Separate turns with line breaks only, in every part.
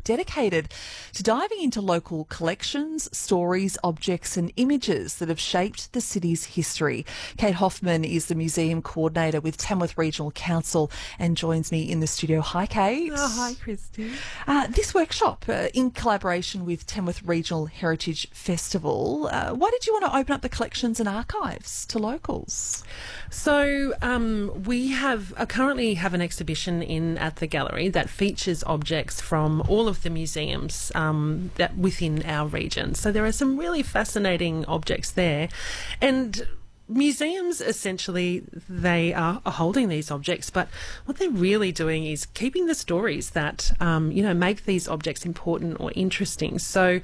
dedicated to diving into local collections, stories, objects and images that have shaped the city's history. Kate Hoffman is the museum coordinator with Tamworth Regional Council and joins me in the studio. Hi, Kate.
Oh, hi, Christy.
This workshop, in collaboration with Tamworth Regional Heritage Festival, why did you want to open up the collections and archives to locals?
So we currently have an exhibition at the gallery that features objects from all of the museums that within our region. So there are some really fascinating objects there, and museums, essentially, they are holding these objects, but what they're really doing is keeping the stories that, make these objects important or interesting. So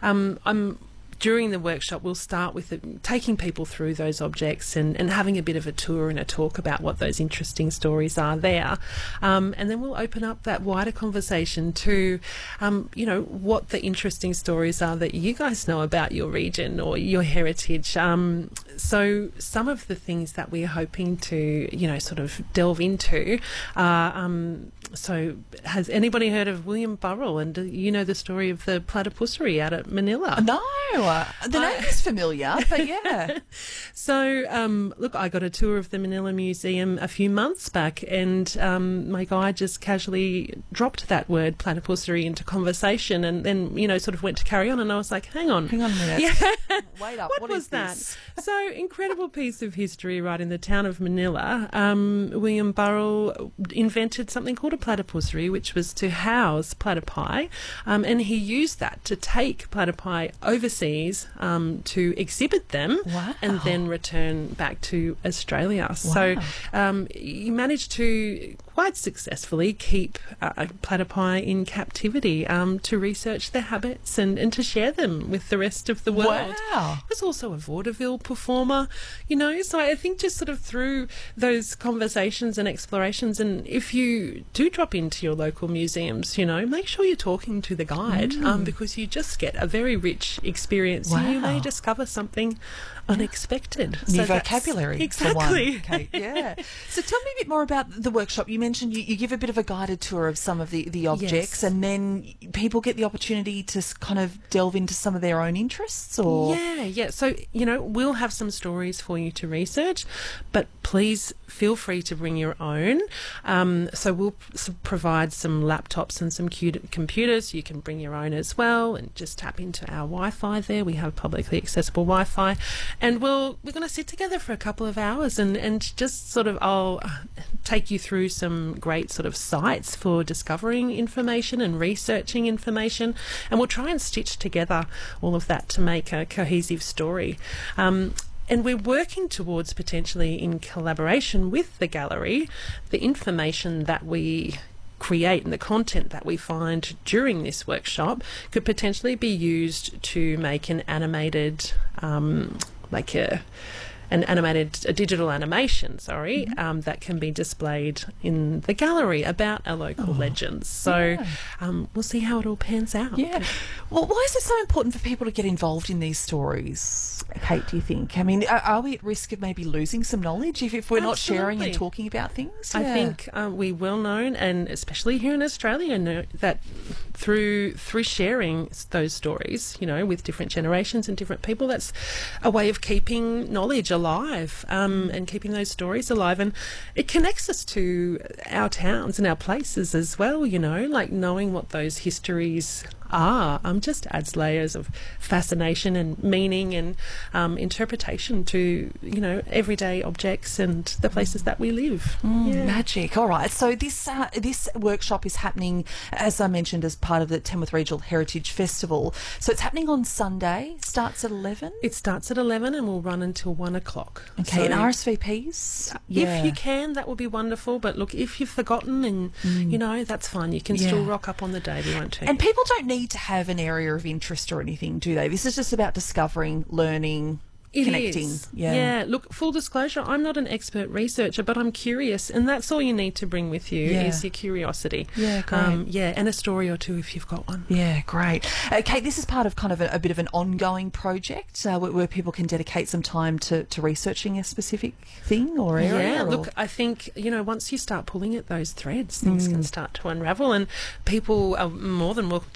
during the workshop, we'll start with taking people through those objects and having a bit of a tour and a talk about what those interesting stories are there. And then we'll open up that wider conversation to, what the interesting stories are that you guys know about your region or your heritage. So some of the things that we're hoping to, sort of delve into are, so has anybody heard of William Burrell and the story of the platypussery out at Manila?
No, the name is familiar, but yeah.
So, look, I got a tour of the Manila Museum a few months back, and my guide just casually dropped that word platypussery into conversation, and then, sort of went to carry on, and I was like, hang on
a minute.
Yeah.
Wait up,
what was that?
This?
So, incredible piece of history right in the town of Manila. William Burrell invented something called a platypussery, which was to house platypi, and he used that to take platypi overseas to exhibit them.
Wow.
And then return back to Australia.
Wow.
So he managed to quite successfully keep platypi in captivity to research their habits and to share them with the rest of the world.
Wow.
He was also a vaudeville performer, so I think just sort of through those conversations and explorations, and if you do drop into your local museums, make sure you're talking to the guide because you just get a very rich experience.
Wow.
And you may discover something unexpected.
New vocabulary.
Exactly.
For one. Okay, yeah. So tell me a bit more about the workshop. You mentioned you give a bit of a guided tour of some of the objects,
Yes.
and then people get the opportunity to kind of delve into some of their own interests, or...
Yeah. So, we'll have some stories for you to research, but please feel free to bring your own. So we'll provide some laptops and some computers. You can bring your own as well and just tap into our Wi-Fi there. We have publicly accessible Wi-Fi. And we're going to sit together for a couple of hours and just sort of, I'll take you through some great sort of sites for discovering information and researching information. And we'll try and stitch together all of that to make a cohesive story. And we're working towards potentially, in collaboration with the gallery, the information that we create and the content that we find during this workshop could potentially be used to make an animated, a digital animation, that can be displayed in the gallery about our local legends. So we'll see how it all pans out.
Yeah. Well, why is it so important for people to get involved in these stories, Kate, do you think? I mean, are we at risk of maybe losing some knowledge if we're not sharing and talking about things?
I think we well known, and especially here in Australia, know that through sharing those stories, with different generations and different people, that's a way of keeping knowledge alive and keeping those stories alive. And it connects us to our towns and our places as well, like knowing what those histories are just adds layers of fascination and meaning and interpretation to everyday objects and the places that we live.
Magic. All right, so this workshop is happening, as I mentioned, as part of the Tamworth Regional Heritage Festival. So it's happening on Sunday. Starts at 11.
It starts at 11 and will run until 1 o'clock.
Okay,
so
and RSVPs.
If you can, that would be wonderful. But look, if you've forgotten, and that's fine. You can still rock up on the day. We won't.
And people don't need to have an area of interest or anything, do they? This is just about discovering, learning, connecting.
Is. Yeah. Look, full disclosure, I'm not an expert researcher, but I'm curious, and that's all you need to bring with you is your curiosity.
Yeah, great.
And a story or two if you've got one.
Yeah, great. Kate, this is part of kind of a bit of an ongoing project where people can dedicate some time to researching a specific thing or area.
Yeah, look, I think, once you start pulling at those threads, things can start to unravel, and people are more than welcome